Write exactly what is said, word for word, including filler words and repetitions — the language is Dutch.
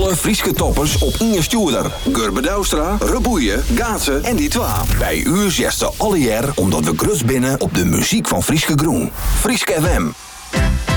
alle Frieske toppers op Inge Stuurder. Gurbe Douwstra, Reboeien, Gaatsen en die twa. Bij u zesten alle jaar omdat we grus binnen op de muziek van Frieske Groen. Frieske F M.